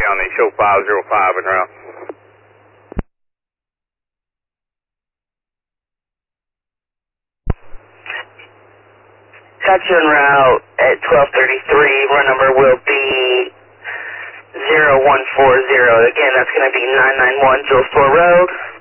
County, show 505 and route. Got you en route at 1233. Run number will be 0140. Again, that's going to be 991 Jules Store Road.